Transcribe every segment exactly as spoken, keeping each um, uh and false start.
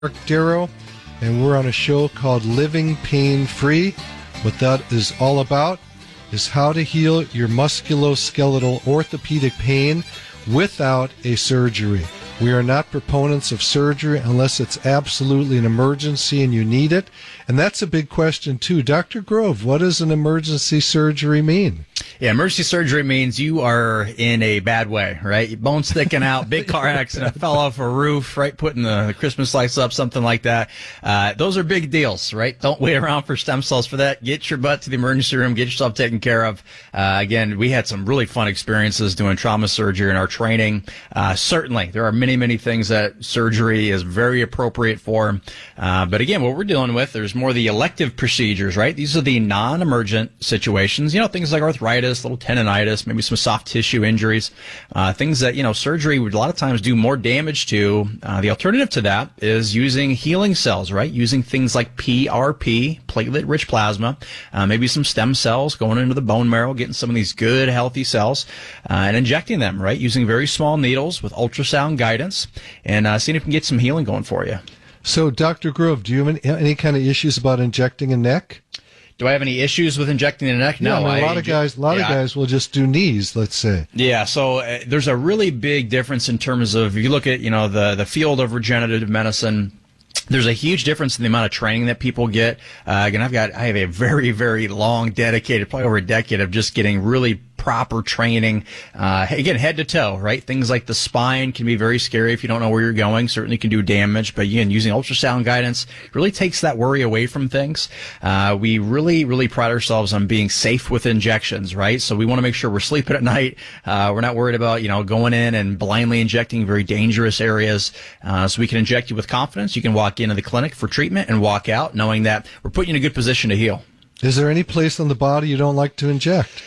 Mark Darrow, and we're on a show called Living Pain Free. What that is all about is how to heal your musculoskeletal orthopedic pain without a surgery. We are not proponents of surgery unless it's absolutely an emergency and you need it. And that's a big question, too. Doctor Grove, what does an emergency surgery mean? Yeah, emergency surgery means you are in a bad way, right? Your bone's sticking out, big car accident, fell off a roof, right? Putting the, the Christmas lights up, something like that. Uh, those are big deals, right? Don't wait around for stem cells for that. Get your butt to the emergency room, get yourself taken care of. Uh, again, we had some really fun experiences doing trauma surgery in our training. Uh, certainly, there are many, many things that surgery is very appropriate for. Uh, but again, what we're dealing with, there's more the elective procedures, right? These are the non-emergent situations, you know, things like arthritis, little tendonitis, maybe some soft tissue injuries, uh, things that, you know, surgery would a lot of times do more damage to. Uh, the alternative to that is using healing cells, right? Using things like P R P, platelet-rich plasma, uh, maybe some stem cells going into the bone marrow, getting some of these good, healthy cells, uh, and injecting them, right? Using very small needles with ultrasound guidance and uh, seeing if we can get some healing going for you. So, Doctor Grove, do you have any, any kind of issues about injecting a neck? Do I have any issues with injecting the neck? No. Yeah, I mean, a lot I, of guys, a lot yeah, of guys will just do knees, let's say. Yeah, so uh, there's a really big difference in terms of, if you look at, you know, the the field of regenerative medicine. There's a huge difference in the amount of training that people get. Uh, again, I've got, I have a very, very long, dedicated, probably over a decade of just getting really proper training, uh, again, head to toe, right? Things like the spine can be very scary if you don't know where you're going, certainly can do damage, but again, using ultrasound guidance really takes that worry away from things. Uh, we really, really pride ourselves on being safe with injections, right? So we want to make sure we're sleeping at night. Uh, we're not worried about, you know, going in and blindly injecting very dangerous areas. Uh, so we can inject you with confidence. You can walk into the clinic for treatment and walk out knowing that we're putting you in a good position to heal. Is there any place on the body you don't like to inject?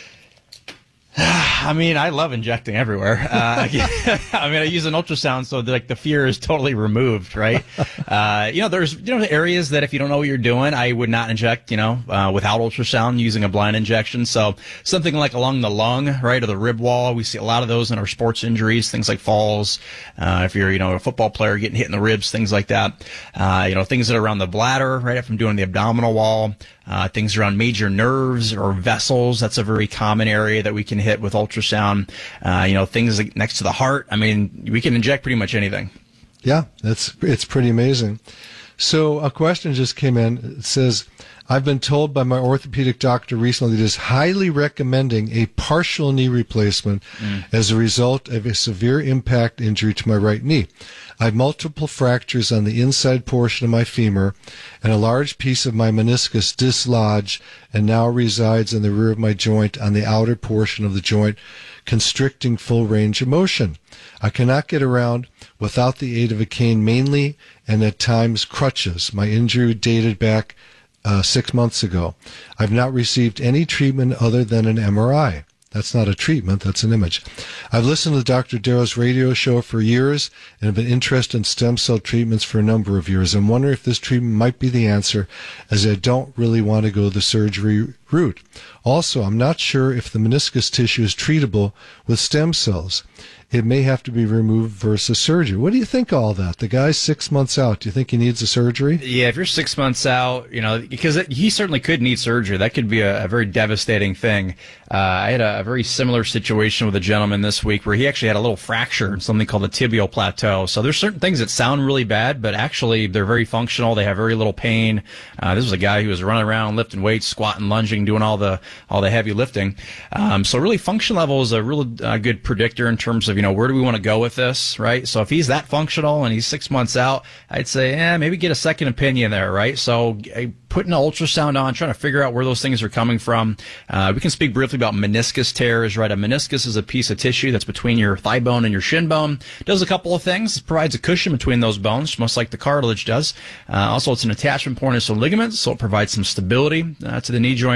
I mean, I love injecting everywhere. Uh, I mean, I use an ultrasound, so like the fear is totally removed, right? Uh, you know, there's you know areas that if you don't know what you're doing, I would not inject, you know, uh, without ultrasound using a blind injection. So something like along the lung, right, or the rib wall, we see a lot of those in our sports injuries, things like falls. Uh, if you're, you know, a football player getting hit in the ribs, things like that. Uh, you know, things that are around the bladder, right, if I'm doing the abdominal wall. Uh, things around major nerves or vessels, that's a very common area that we can hit with ultrasound. Uh, you know, things like next to the heart. I mean, we can inject pretty much anything. Yeah, that's it's pretty amazing. So a question just came in. It says, I've been told by my orthopedic doctor recently that he is highly recommending a partial knee replacement mm. as a result of a severe impact injury to my right knee. I have multiple fractures on the inside portion of my femur, and a large piece of my meniscus dislodged and now resides in the rear of my joint on the outer portion of the joint, constricting full range of motion. I cannot get around without the aid of a cane mainly, and at times crutches. My injury dated back uh, six months ago. I've not received any treatment other than an M R I. That's not a treatment, that's an image. I've listened to Doctor Darrow's radio show for years and have been interested in stem cell treatments for a number of years. I'm wondering if this treatment might be the answer, as I don't really want to go the surgery route. Also, I'm not sure if the meniscus tissue is treatable with stem cells. It may have to be removed versus surgery. What do you think of all that? The guy's six months out. Do you think he needs a surgery? Yeah, if you're six months out, you know, because it, he certainly could need surgery. That could be a, a very devastating thing. Uh, I had a, a very similar situation with a gentleman this week where he actually had a little fracture in something called the tibial plateau. So there's certain things that sound really bad, but actually they're very functional. They have very little pain. Uh, this was a guy who was running around, lifting weights, squatting, lunging, doing all the all the heavy lifting. Um, so really, function level is a really uh, good predictor in terms of, you know, where do we want to go with this, right? So if he's that functional and he's six months out, I'd say, eh, maybe get a second opinion there, right? So uh, putting an ultrasound on, trying to figure out where those things are coming from. Uh, we can speak briefly about meniscus tears, right? A meniscus is a piece of tissue that's between your thigh bone and your shin bone. It does a couple of things. It provides a cushion between those bones, most like the cartilage does. Uh, also, it's an attachment point of some ligaments, so it provides some stability uh, to the knee joint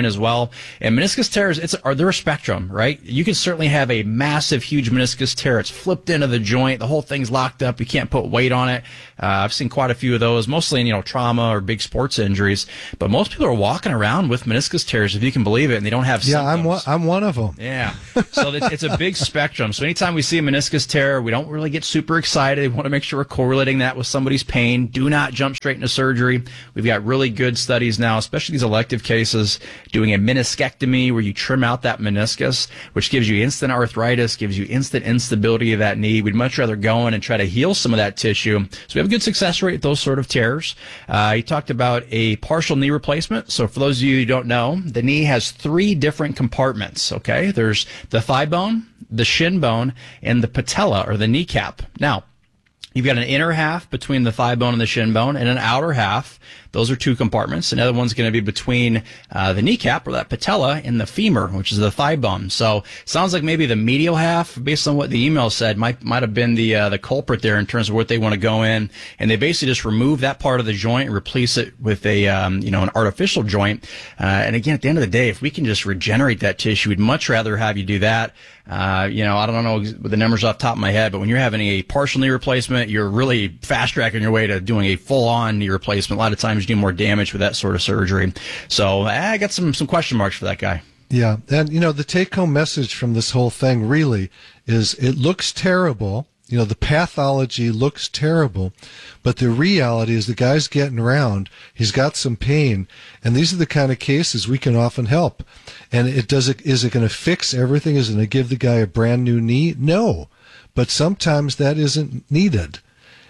as well. And meniscus tears, it's are they're a spectrum, right? You can certainly have a massive, huge meniscus tear. It's flipped into the joint. The whole thing's locked up. You can't put weight on it. Uh, I've seen quite a few of those, mostly in, you know, trauma or big sports injuries. But most people are walking around with meniscus tears, if you can believe it, and they don't have yeah, symptoms. I'm one, I'm one of them. Yeah. So it's, it's a big spectrum. So anytime we see a meniscus tear, we don't really get super excited. We want to make sure we're correlating that with somebody's pain. Do not jump straight into surgery. We've got really good studies now, especially these elective cases, doing a meniscectomy where you trim out that meniscus, which gives you instant arthritis, gives you instant instability of that knee. We'd much rather go in and try to heal some of that tissue. So we have a good success rate at those sort of tears. Uh, he talked about a partial knee replacement. So for those of you who don't know, the knee has three different compartments, okay? There's the thigh bone, the shin bone, and the patella, or the kneecap. Now, you've got an inner half between the thigh bone and the shin bone, and an outer half. Those are two compartments. Another one's going to be between uh, the kneecap, or that patella, and the femur, which is the thigh bone. So sounds like maybe the medial half, based on what the email said, might might have been the uh, the culprit there in terms of what they want to go in. And they basically just remove that part of the joint and replace it with a um, you know an artificial joint. Uh, and again, at the end of the day, if we can just regenerate that tissue, we'd much rather have you do that. Uh, you know, I don't know the numbers off the top of my head, but when you're having a partial knee replacement, you're really fast tracking your way to doing a full on knee replacement. A lot of times you do more damage with that sort of surgery. So I got some, some question marks for that guy. Yeah. And, you know, the take home message from this whole thing really is it looks terrible. You know, the pathology looks terrible, but the reality is the guy's getting around. He's got some pain, and these are the kind of cases we can often help. And it does it, is it going to fix everything? Is it going to give the guy a brand new knee? No, but sometimes that isn't needed.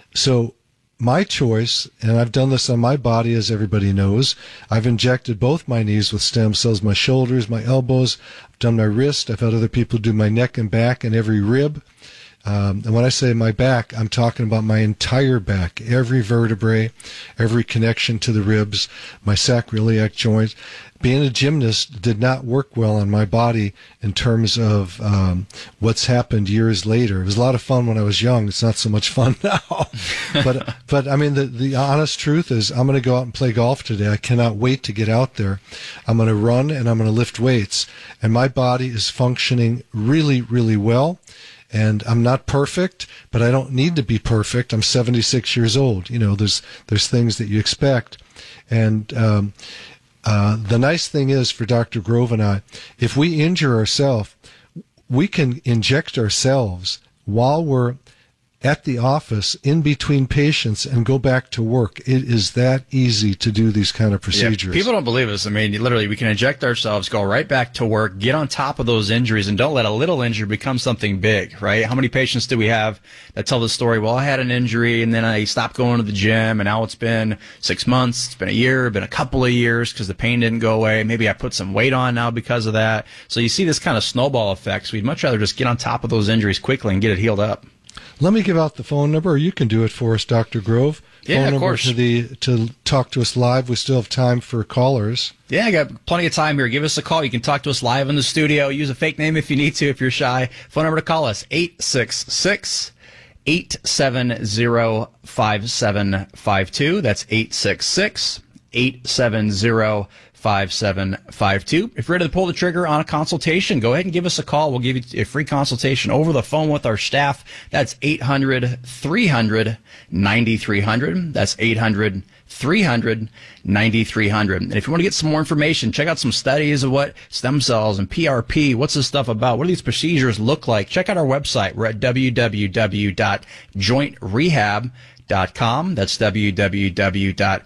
So my choice, and I've done this on my body, as everybody knows, I've injected both my knees with stem cells, my shoulders, my elbows, I've done my wrist, I've had other people do my neck and back and every rib. Um, and when I say my back, I'm talking about my entire back, every vertebrae, every connection to the ribs, my sacroiliac joint. Being a gymnast did not work well on my body in terms of um, what's happened years later. It was a lot of fun when I was young. It's not so much fun now. but, but I mean, the, the honest truth is I'm going to go out and play golf today. I cannot wait to get out there. I'm going to run and I'm going to lift weights. And my body is functioning really, really well. And I'm not perfect, but I don't need to be perfect. I'm seventy-six years old. You know, there's there's things that you expect. And um, uh, the nice thing is for Doctor Grove and I, if we injure ourselves, we can inject ourselves while we're at the office in between patients and go back to work. It is that easy to do these kind of procedures. Yeah, people don't believe us. I mean, literally, we can inject ourselves, go right back to work, get on top of those injuries, and don't let a little injury become something big, right? How many patients do we have that tell the story, well, I had an injury, and then I stopped going to the gym, and now it's been six months, it's been a year, been a couple of years because the pain didn't go away. Maybe I put some weight on now because of that. So you see this kind of snowball effect. So we'd much rather just get on top of those injuries quickly and get it healed up. Let me give out the phone number, or you can do it for us, Doctor Grove. Yeah, phone of number course. To, the, to talk to us live. We still have time for callers. Yeah, I got plenty of time here. Give us a call. You can talk to us live in the studio. Use a fake name if you need to, if you're shy. Phone number to call us, eight six six, eight seven zero, five seven five two. That's eight six six, eight seven zero, five seven five two. If you're ready to pull the trigger on a consultation, go ahead and give us a call. We'll give you a free consultation over the phone with our staff. That's eight hundred, three hundred, ninety-three hundred. That's eight hundred, three hundred, ninety-three hundred. And if you want to get some more information, check out some studies of what stem cells and P R P, what's this stuff about, what do these procedures look like. Check out our website. We're at w w w dot joint rehab dot com. That's w w w dot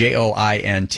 joint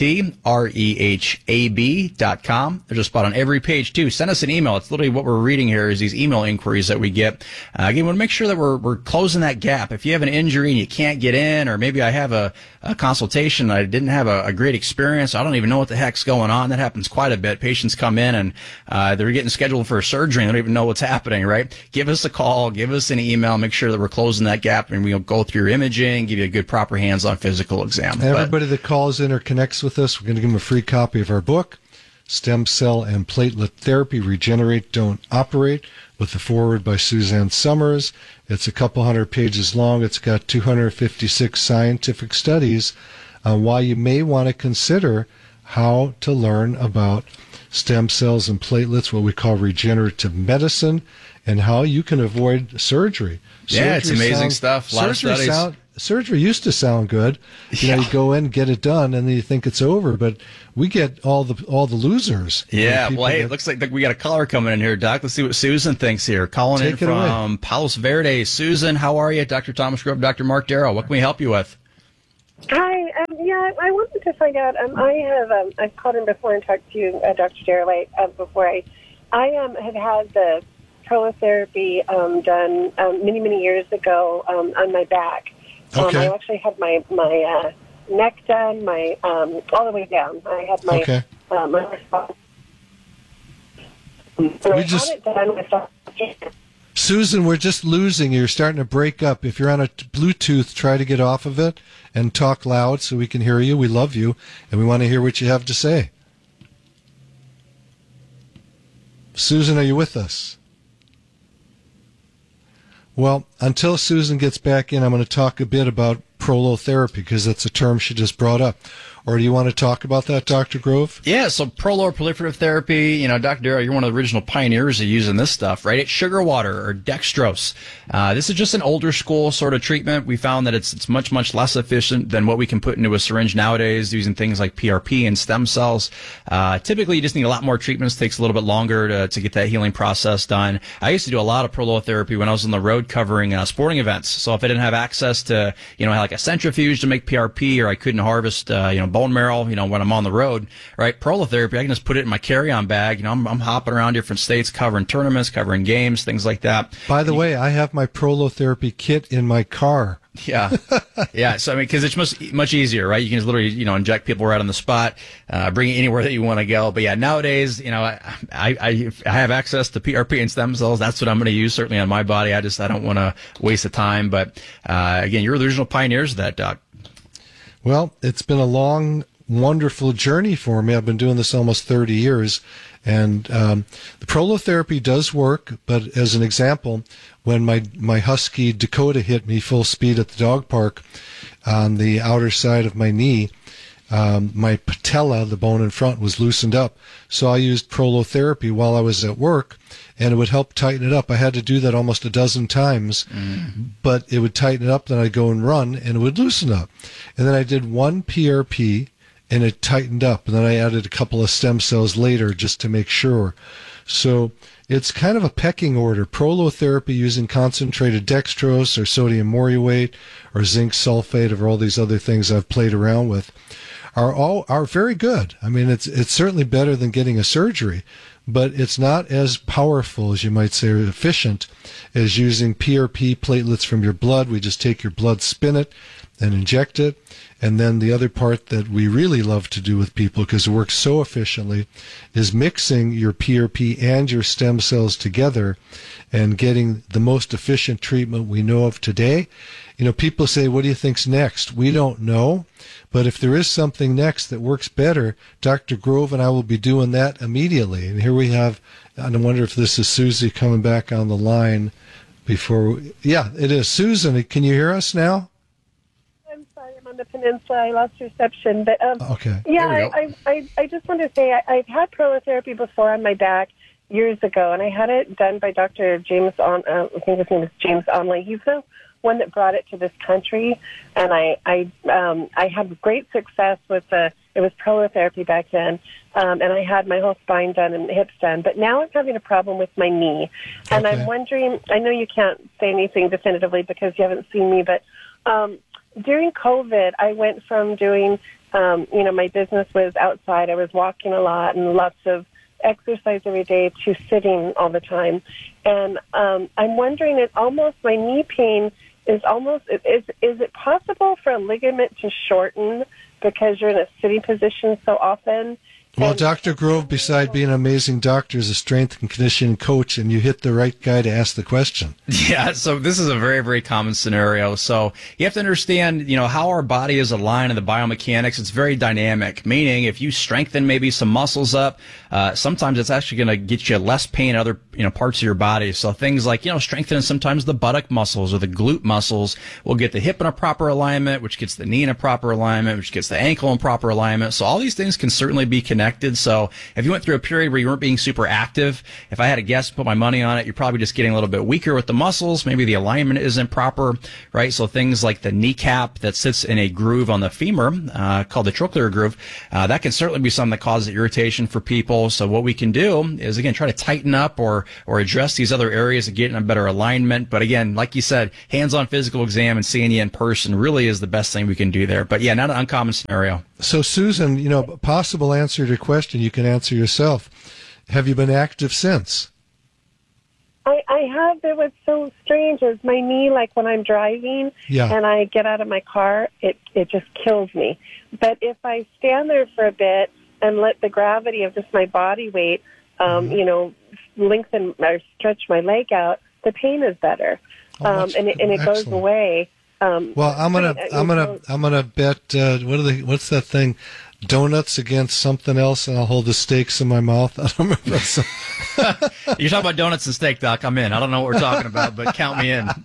rehab dot com. There's a spot on every page too. Send us an email. It's literally what we're reading here is these email inquiries that we get. Uh, again, we want to make sure that we're we're closing that gap. If you have an injury and you can't get in, or maybe I have a, a consultation, I didn't have a, a great experience, I don't even know what the heck's going on. That happens quite a bit. Patients come in and uh, they're getting scheduled for a surgery and they don't even know what's happening, right? Give us a call, give us an email, make sure that we're closing that gap, and we'll go through your imaging, give you a good proper hands-on physical exam. Everybody but, that calls in or connects with us, we're going to give them a free copy of our book, Stem Cell and Platelet Therapy, Regenerate, Don't Operate, with the foreword by Suzanne Summers. It's a couple hundred pages long. It's got two hundred fifty-six scientific studies on why you may want to consider how to learn about stem cells and platelets, what we call regenerative medicine, and how you can avoid surgery. Yeah, it's amazing sounds, stuff. A lot of surgery studies. Sound, surgery used to sound good. You Yeah. know, you go in, get it done, and then you think it's over. But we get all the all the losers. You know, Yeah, people well, hey, that- it looks like we got a caller coming in here, Doc. Let's see what Susan thinks here. Calling Take in it away. from Palos Verdes. Susan, how are you? Doctor Thomas Grove, Doctor Mark Darrow. What can we help you with? Hi. Um, yeah, I wanted to find out. Um, I have um, I've called in before and talked to uh, Doctor Darroway uh, before. I I um, have had the prolotherapy um, done um, many many years ago um, on my back. Um, Okay. I actually had my my uh, neck done, my um, all the way down. I had my Okay. uh, my response. And I just- had it done with Doctor Susan, we're just losing. You're starting to break up. If you're on a t- Bluetooth, try to get off of it and talk loud so we can hear you. We love you, and we want to hear what you have to say. Susan, are you with us? Well, until Susan gets back in, I'm going to talk a bit about prolotherapy because that's a term she just brought up. Or do you want to talk about that, Doctor Grove? Yeah, so prolor proliferative therapy, you know, Doctor Darrow, you're one of the original pioneers of using this stuff, right? It's sugar water or dextrose. Uh, this is just an older school sort of treatment. We found that it's it's much, much less efficient than what we can put into a syringe nowadays using things like P R P and stem cells. Uh, typically, you just need a lot more treatments. It takes a little bit longer to, to get that healing process done. I used to do a lot of prolotherapy when I was on the road covering uh, sporting events. So if I didn't have access to, you know, like a centrifuge to make P R P or I couldn't harvest, uh, you know, bone marrow, you know, when I'm on the road, right? Prolotherapy, I can just put it in my carry-on bag. You know, I'm, I'm hopping around different states, covering tournaments, covering games, things like that. By the way, I have my prolotherapy kit in my car. Yeah. Yeah. So, I mean, because it's much, much easier, right? You can just literally, you know, inject people right on the spot, uh, bring it anywhere that you want to go. But yeah, nowadays, you know, I, I, I I have access to P R P and stem cells. That's what I'm going to use, certainly on my body. I just, I don't want to waste the time. But, uh, again, you're the original pioneers of that, Doc. Well, it's been a long, wonderful journey for me. I've been doing this almost thirty years. And um, the prolotherapy does work, but as an example, when my, my husky Dakota hit me full speed at the dog park on the outer side of my knee, um, my patella, the bone in front, was loosened up. So I used prolotherapy while I was at work, and it would help tighten it up. I had to do that almost a dozen times, mm. but it would tighten it up, then I'd go and run, and it would loosen up. And then I did one P R P, and it tightened up. And then I added a couple of stem cells later just to make sure. So it's kind of a pecking order. Prolotherapy using concentrated dextrose or sodium moreuate or zinc sulfate or all these other things I've played around with are all are very good. I mean, it's it's certainly better than getting a surgery, but it's not as powerful as you might say, or efficient as using P R P platelets from your blood. We just take your blood, spin it, and inject it. And then the other part that we really love to do with people, because it works so efficiently, is mixing your P R P and your stem cells together and getting the most efficient treatment we know of today. You know, people say, what do you think's next? We don't know. But if there is something next that works better, Doctor Grove and I will be doing that immediately. And here we have, I wonder if this is Susie coming back on the line before. We, yeah, it is. Susan, can you hear us now? I'm sorry, I'm on the peninsula. I lost reception. But um, Okay. yeah, There we I, I, I, I just wanted to say I, I've had prolotherapy before on my back years ago, and I had it done by Doctor James On. Uh, I think his name is James Onley. He's the one that brought it to this country, and I, I, um, I had great success with the. It was prolotherapy back then, um, and I had my whole spine done and hips done. But now I'm having a problem with my knee, and Okay. I'm wondering. I know you can't say anything definitively because you haven't seen me, but. Um, During COVID, I went from doing, um, you know, my business was outside. I was walking a lot and lots of exercise every day to sitting all the time. And um, I'm wondering, it almost, my knee pain is almost, is, is it possible for a ligament to shorten because you're in a sitting position so often? Well, And- Doctor Grove, beside being an amazing doctor, is a strength and conditioning coach, and you hit the right guy to ask the question. Yeah, so this is a very, very common scenario. So you have to understand, you know, how our body is aligned and the biomechanics. It's very dynamic, meaning if you strengthen maybe some muscles up, uh, sometimes it's actually going to get you less pain in other, you know, parts of your body. So things like, you know, strengthening sometimes the buttock muscles or the glute muscles will get the hip in a proper alignment, which gets the knee in a proper alignment, which gets the ankle in proper alignment. So all these things can certainly be connected. connected. So if you went through a period where you weren't being super active, if I had a guess, put my money on it, you're probably just getting a little bit weaker with the muscles. Maybe the alignment isn't proper, right? So things like the kneecap that sits in a groove on the femur, uh, called the trochlear groove, uh, that can certainly be something that causes irritation for people. So what we can do is, again, try to tighten up or, or address these other areas and get in a better alignment. But again, like you said, hands-on physical exam and seeing you in person really is the best thing we can do there. But yeah, not an uncommon scenario. So, Susan, you know, possible answer to your question you can answer yourself. Have you been active since? I, I have, but what's so strange is my knee, like when I'm driving Yeah. and I get out of my car, it, it just kills me. But if I stand there for a bit and let the gravity of just my body weight, um, you know, lengthen or stretch my leg out, the pain is better. Oh, um, and it, and it goes excellent. away. Um, Well, I'm gonna, I- I'm gonna, so- I'm gonna bet. Uh, what are the? What's that thing? Donuts against something else, and I'll hold the steaks in my mouth. I don't remember. So, You're talking about donuts and steak, Doc. I'm in. I don't know what we're talking about, but count me in.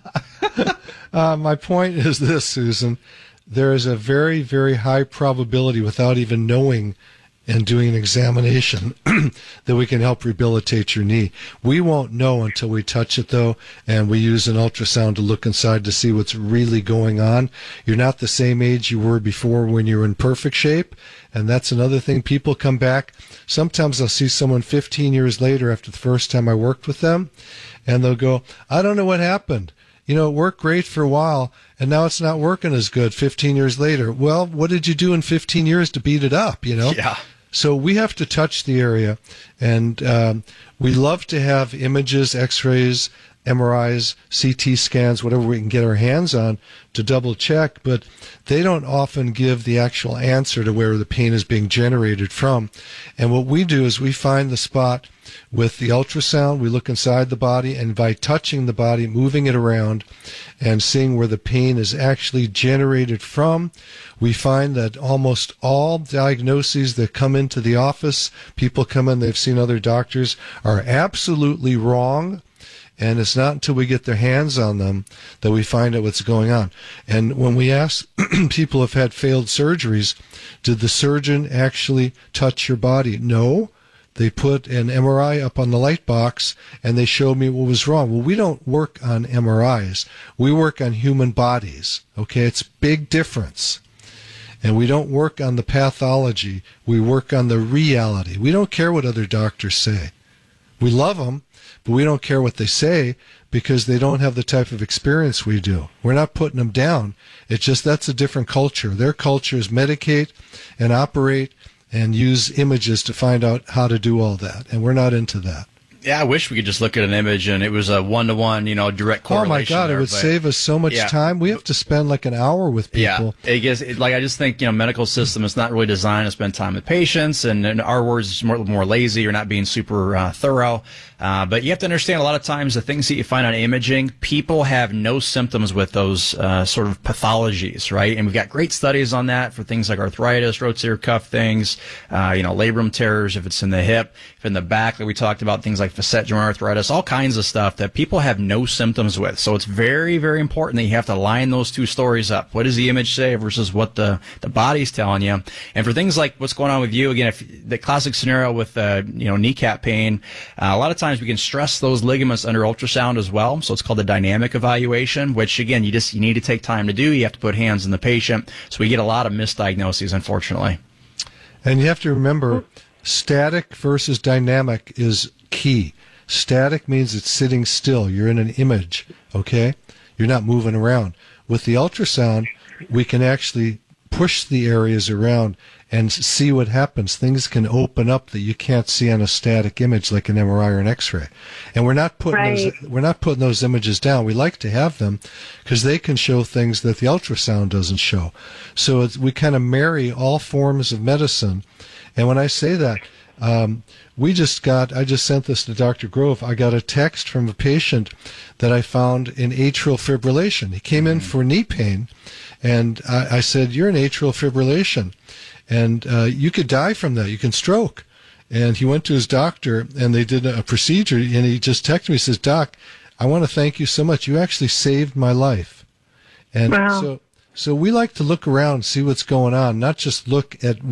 uh, my point is this, Susan. There is a very, very high probability, without even knowing and doing an examination, that we can help rehabilitate your knee. We won't know until we touch it, though, and we use an ultrasound to look inside to see what's really going on. You're not the same age you were before when you were in perfect shape, and that's another thing. People come back. Sometimes I'll see someone fifteen years later after the first time I worked with them, and they'll go, I don't know what happened. You know, it worked great for a while, and now it's not working as good fifteen years later. Well, what did you do in fifteen years to beat it up, you know? Yeah. So we have to touch the area, and um, we love to have images, x-rays, M R Is, C T scans, whatever we can get our hands on to double check, but they don't often give the actual answer to where the pain is being generated from. And what we do is we find the spot with the ultrasound, we look inside the body, and by touching the body, moving it around, and seeing where the pain is actually generated from, we find that almost all diagnoses that come into the office, people come in, they've seen other doctors, are absolutely wrong. And it's not until we get their hands on them that we find out what's going on. And when we ask people who have had failed surgeries, did the surgeon actually touch your body? No. They put an M R I up on the light box, and they showed me what was wrong. Well, we don't work on M R Is. We work on human bodies. Okay? It's a big difference. And we don't work on the pathology. We work on the reality. We don't care what other doctors say. We love them, but we don't care what they say because they don't have the type of experience we do. We're not putting them down. It's just that's a different culture. Their culture is medicate and operate and use images to find out how to do all that. And we're not into that. Yeah, I wish we could just look at an image and it was a one-to-one, you know, direct Oh, correlation. my God, there, it would but- save us so much Yeah. time. We have to spend like an hour with people. Yeah, I guess it, like I just think you know medical system is not really designed to spend time with patients, and in our words, it's more more lazy. You're not being super uh, thorough. Uh, but you have to understand a lot of times the things that you find on imaging, people have no symptoms with those uh, sort of pathologies, right? And we've got great studies on that for things like arthritis, rotator cuff things, uh, you know, labrum tears if it's in the hip, if in the back that we talked about, things like facet joint arthritis, all kinds of stuff that people have no symptoms with. So it's very, very important that you have to line those two stories up. What does the image say versus what the, the body's telling you? And for things like what's going on with you, again, if the classic scenario with, uh, you know, kneecap pain, uh, a lot of times we can stress those ligaments under ultrasound as well. So it's called a dynamic evaluation, which again, you just, you need to take time to do. You have to put hands in the patient. So we get a lot of misdiagnoses, unfortunately. And you have to remember, static versus dynamic is key. Static means it's sitting still. You're in an image, okay? You're not moving around. With the ultrasound, we can actually push the areas around and see what happens. Things can open up that you can't see on a static image like an M R I or an X-ray. And we're not putting Right. those we're not putting those images down. We like to have them because they can show things that the ultrasound doesn't show. So it's, we kind of marry all forms of medicine. And when I say that, um, we just got, I just sent this to Doctor Grove. I got a text from a patient that I found in atrial fibrillation. He came in for knee pain, and I, I said, you're in atrial fibrillation, and uh, you could die from that. You can stroke. And he went to his doctor, and they did a procedure, and he just texted me, he says, Doc, I want to thank you so much. You actually saved my life. And Wow. so, so we like to look around and see what's going on, not just look at what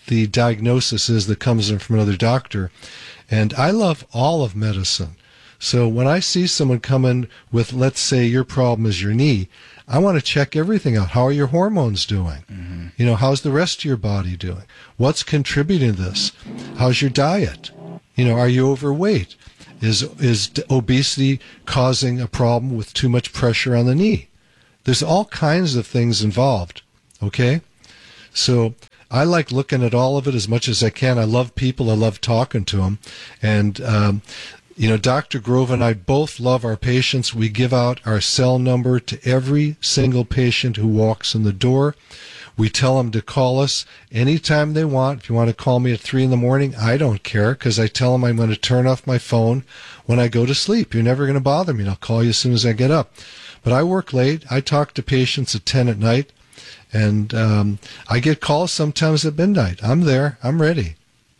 the diagnosis is that comes in from another doctor. And I love all of medicine. So when I see someone come in with, let's say your problem is your knee, I want to check everything out. How are your hormones doing? Mm-hmm. You know, how's the rest of your body doing? What's contributing to this? How's your diet? You know, are you overweight? Is is obesity causing a problem with too much pressure on the knee? There's all kinds of things involved, okay? So I like looking at all of it as much as I can. I love people. I love talking to them. And, um, you know, Doctor Grove and I both love our patients. We give out our cell number to every single patient who walks in the door. We tell them to call us anytime they want. If you want to call me at three in the morning, I don't care, because I tell them I'm going to turn off my phone when I go to sleep. You're never going to bother me, and I'll call you as soon as I get up. But I work late. I talk to patients at ten at night, and um, I get calls sometimes at midnight. I'm there. I'm ready.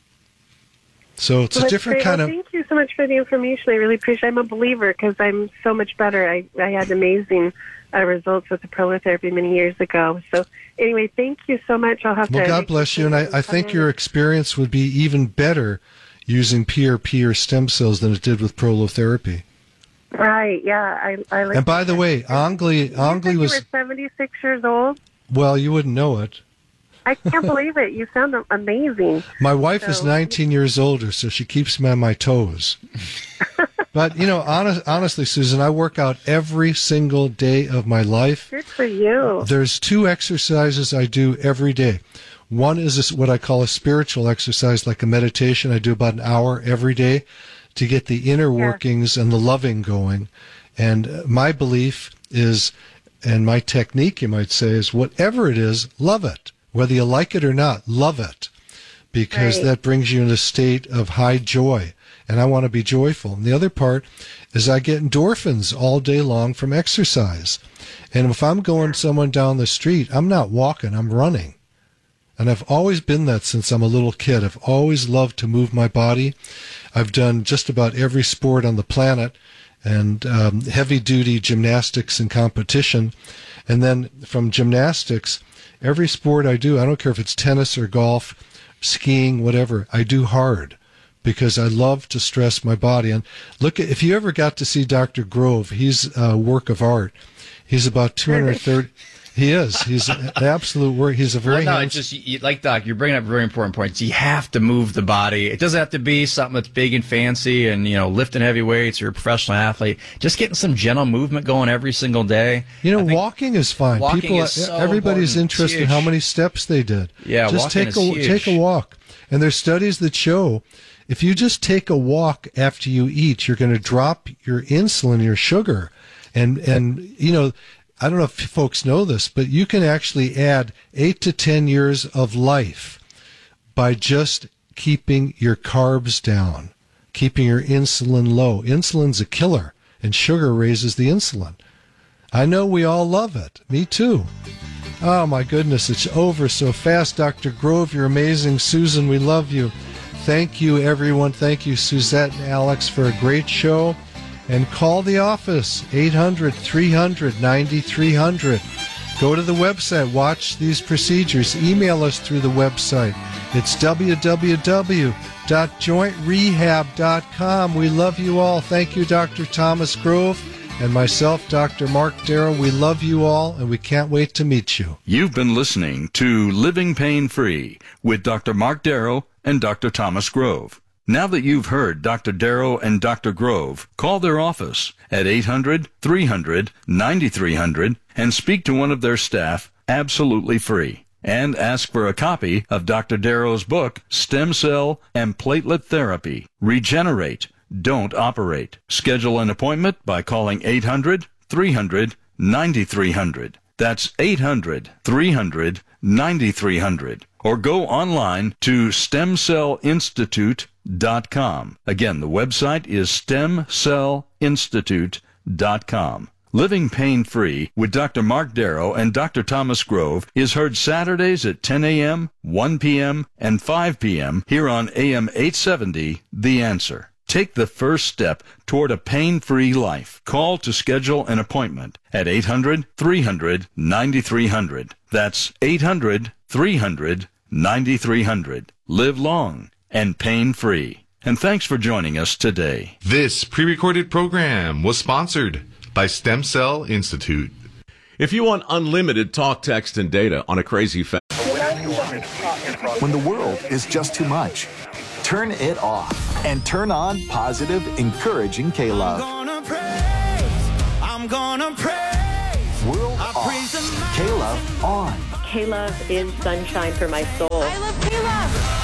So it's well, a different great. kind well, of... Thank you so much for the information. I really appreciate it. I'm a believer because I'm so much better. I, I had amazing uh, results with the prolotherapy many years ago. So anyway, thank you so much. I'll have well, to... Well, God bless you. And I, I think your experience would be even better using P R P or stem cells than it did with prolotherapy. Right, yeah. I, I like and by the way, Angli, Angli you was... You were seventy-six years old? Well, you wouldn't know it. I can't believe it. You sound amazing. My wife so, is nineteen years older, so she keeps me on my toes. But, you know, honest, honestly, Susan, I work out every single day of my life. Good for you. There's two exercises I do every day. One is what I call a spiritual exercise, like a meditation. I do about an hour every day to get the inner yeah. workings and the loving going. And my belief is, and my technique, you might say, is whatever it is, love it. Whether you like it or not, love it, because right. that brings you in a state of high joy, and I want to be joyful. And the other part is I get endorphins all day long from exercise. And if I'm going someone down the street, I'm not walking, I'm running. And I've always been that since I'm a little kid. I've always loved to move my body. I've done just about every sport on the planet, and um, heavy-duty gymnastics and competition. And then from gymnastics, every sport I do, I don't care if it's tennis or golf, skiing, whatever, I do hard because I love to stress my body. And look, if you ever got to see Doctor Grove, he's a work of art. He's about two hundred thirty. He is. He's an absolute work. He's a very well, no, hands- it's just you, like Doc. You're bringing up very important points. You have to move the body. It doesn't have to be something that's big and fancy, and you know, lifting heavy weights. You're a professional athlete. Just getting some gentle movement going every single day. You know, walking is fine. Walking People, is so everybody's important. interested in how many steps they did. Yeah, just walking take is a huge. take a walk. And there's studies that show if you just take a walk after you eat, you're going to drop your insulin, your sugar, and and you know. I don't know if folks know this, but you can actually add eight to ten years of life by just keeping your carbs down, keeping your insulin low. Insulin's a killer, and sugar raises the insulin. I know we all love it. Me too. Oh, my goodness, it's over so fast. Doctor Grove, you're amazing. Susan, we love you. Thank you, everyone. Thank you, Suzette and Alex, for a great show. And call the office, eight hundred, three hundred, ninety-three hundred. Go to the website, watch these procedures. Email us through the website. It's w w w dot joint rehab dot com. We love you all. Thank you, Doctor Thomas Grove, and myself, Doctor Mark Darrow. We love you all, and we can't wait to meet you. You've been listening to Living Pain Free with Doctor Mark Darrow and Doctor Thomas Grove. Now that you've heard Doctor Darrow and Doctor Grove, call their office at eight hundred, three hundred, ninety-three hundred and speak to one of their staff absolutely free. And ask for a copy of Doctor Darrow's book, Stem Cell and Platelet Therapy. Regenerate. Don't operate. Schedule an appointment by calling eight hundred, three hundred, ninety-three hundred. That's eight hundred, three hundred, ninety-three hundred. Or go online to stem cell institute dot com. Again, the website is stem cell institute dot com. Living Pain Free with Doctor Mark Darrow and Doctor Thomas Grove is heard Saturdays at ten a.m., one p.m., and five p.m. here on A M eight seventy, The Answer. Take the first step toward a pain-free life. Call to schedule an appointment at eight hundred, three hundred, ninety-three hundred. That's eight hundred, three hundred, ninety-three hundred. Live long and pain-free. And thanks for joining us today. This pre-recorded program was sponsored by Stem Cell Institute. If you want unlimited talk, text, and data on a crazy fa- When the world is just too much, turn it off and turn on positive, encouraging K-Love. I'm gonna praise, I'm gonna praise. World off, K-Love on. K-Love is sunshine for my soul. I love K-Love.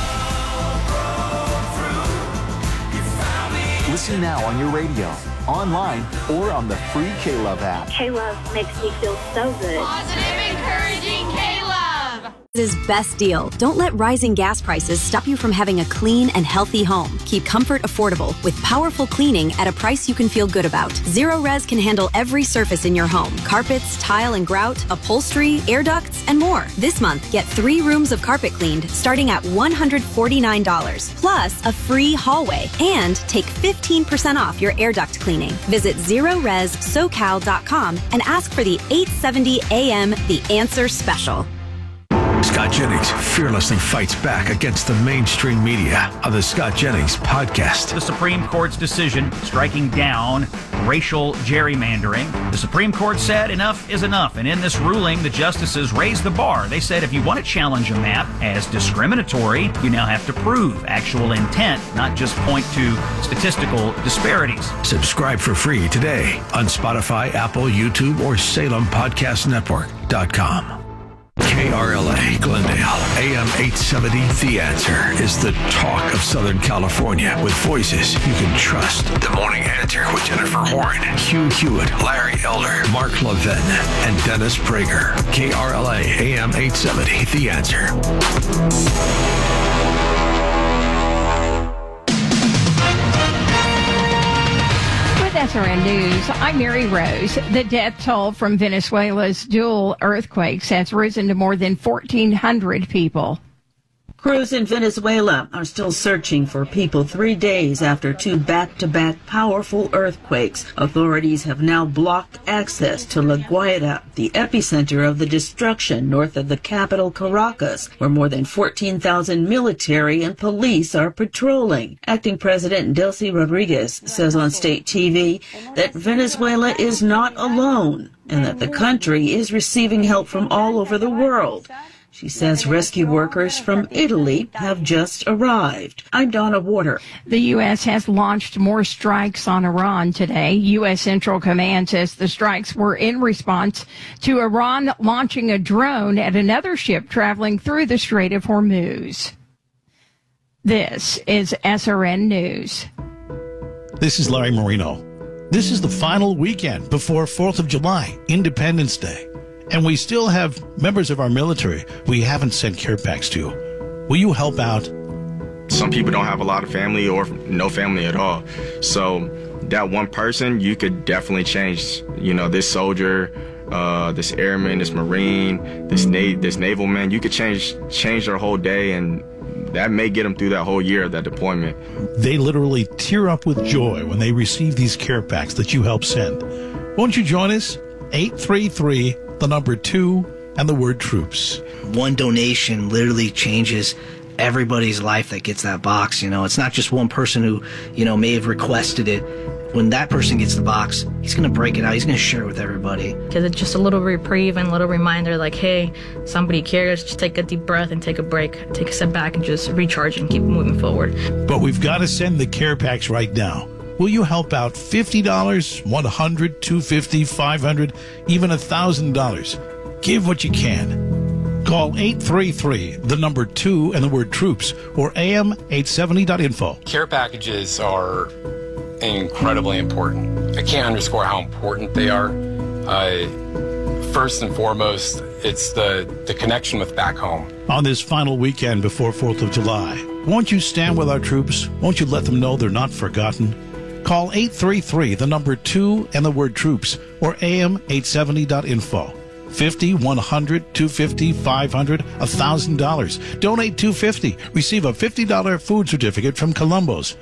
Listen now on your radio, online, or on the free K-Love app. K-Love makes me feel so good. Positive, encouraging K-Love. Is best deal. Don't let rising gas prices stop you from having a clean and healthy home. Keep comfort affordable with powerful cleaning at a price you can feel good about. Zero Res can handle every surface in your home. Carpets, tile and grout, upholstery, air ducts, and more. This month, get three rooms of carpet cleaned starting at one hundred forty-nine dollars, plus a free hallway, and take fifteen percent off your air duct cleaning. Visit zero res socal dot com and ask for the eight seventy A M The Answer Special. Scott Jennings fearlessly fights back against the mainstream media on the Scott Jennings podcast. The Supreme Court's decision striking down racial gerrymandering. The Supreme Court said enough is enough. And in this ruling, the justices raised the bar. They said if you want to challenge a map as discriminatory, you now have to prove actual intent, not just point to statistical disparities. Subscribe for free today on Spotify, Apple, YouTube, or Salem Podcast Network dot com. K R L A Glendale, A M eight seventy, The Answer is the talk of Southern California with voices you can trust. The Morning Answer with Jennifer Horn, Hugh Hewitt, Larry Elder, Mark Levin, and Dennis Prager. K R L A, A M eight seventy, The Answer. S R N News, I'm Mary Rose. The death toll from Venezuela's dual earthquakes has risen to more than fourteen hundred people. Crews in Venezuela are still searching for people three days after two back-to-back powerful earthquakes. Authorities have now blocked access to La Guaira, the epicenter of the destruction north of the capital Caracas, where more than fourteen thousand military and police are patrolling. Acting President Delcy Rodriguez says on state T V that Venezuela is not alone and that the country is receiving help from all over the world. She says rescue workers from Italy have just arrived. I'm Donna Warder. The U S has launched more strikes on Iran today. U S Central Command says the strikes were in response to Iran launching a drone at another ship traveling through the Strait of Hormuz. This is S R N News. This is Larry Marino. This is the final weekend before fourth of July, Independence Day. And we still have members of our military we haven't sent care packs to. Will you help out? Some people don't have a lot of family or no family at all. So that one person, you could definitely change, you know, this soldier, uh, this airman, this Marine, this na- this naval man. You could change change their whole day, and that may get them through that whole year of that deployment. They literally tear up with joy when they receive these care packs that you help send. Won't you join us? eight three three the number two, and the word troops. One donation literally changes everybody's life that gets that box. You know, it's not just one person who, you know, may have requested it. When that person gets the box, he's going to break it out. He's going to share it with everybody. Because it's just a little reprieve and a little reminder like, hey, somebody cares. Just take a deep breath and take a break. Take a step back and just recharge and keep moving forward. But we've got to send the care packs right now. Will you help out fifty dollars, one hundred dollars, two hundred fifty dollars, five hundred dollars, even one thousand dollars? Give what you can. Call eight three three, the number two, and the word troops, or A M eight seventy dot info. Care packages are incredibly important. I can't underscore how important they are. Uh, first and foremost, it's the, the connection with back home. On this final weekend before fourth of July, won't you stand with our troops? Won't you let them know they're not forgotten? Call eight three three, the number two, and the word troops, or A M eight seventy dot info. fifty, one hundred, two hundred fifty dollars, five hundred dollars, one thousand dollars. Donate two hundred fifty dollars. Receive a fifty dollars food certificate from Columbo's.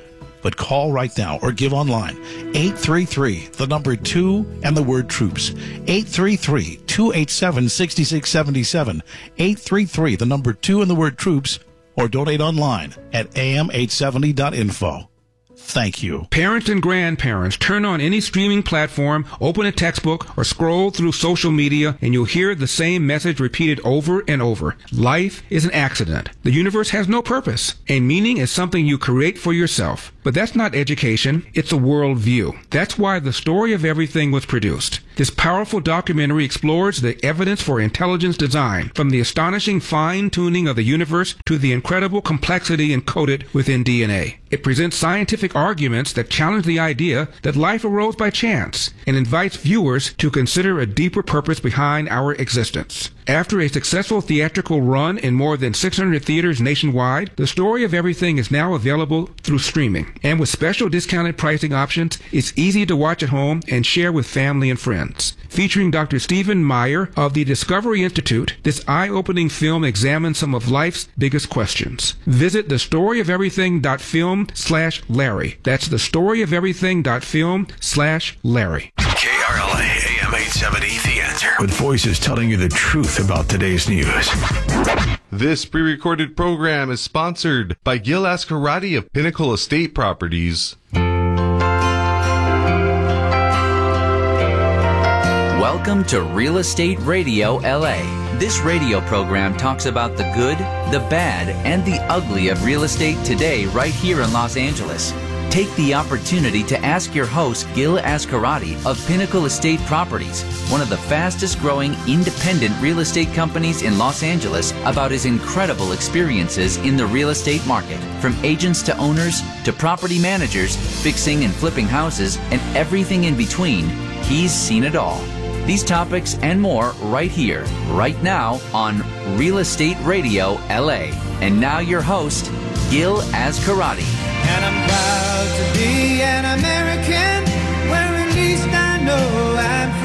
But call right now or give online. eight three three, the number two, and the word troops. eight three three, two eight seven, six six seven seven. eight three three, the number two, and the word troops. Or donate online at A M eight seventy dot info. Thank you. Parents and grandparents, turn on any streaming platform, open a textbook, or scroll through social media, and you'll hear the same message repeated over and over. Life is an accident. The universe has no purpose, and meaning is something you create for yourself. But that's not education, it's a worldview. That's why The Story of Everything was produced. This powerful documentary explores the evidence for intelligence design, from the astonishing fine-tuning of the universe to the incredible complexity encoded within D N A. It presents scientific arguments that challenge the idea that life arose by chance and invites viewers to consider a deeper purpose behind our existence. After a successful theatrical run in more than six hundred theaters nationwide, The Story of Everything is now available through streaming. And with special discounted pricing options, it's easy to watch at home and share with family and friends. Featuring Doctor Stephen Meyer of the Discovery Institute, this eye-opening film examines some of life's biggest questions. Visit the story of everything dot film slash Larry. That's the story of everything dot film slash Larry. K R L A A M eight seventy, The Answer. With voices telling you the truth about today's news. This pre-recorded program is sponsored by Gil Ascarati of Pinnacle Estate Properties. Welcome to Real Estate Radio L A. This radio program talks about the good, the bad, and the ugly of real estate today right here in Los Angeles. Take the opportunity to ask your host, Gil Ascarati of Pinnacle Estate Properties, one of the fastest growing independent real estate companies in Los Angeles, about his incredible experiences in the real estate market. From agents to owners to property managers, fixing and flipping houses, and everything in between, he's seen it all. These topics and more right here, right now on Real Estate Radio L A. And now your host, Gil Ascarati. And I'm proud to be an American, where at least I know I'm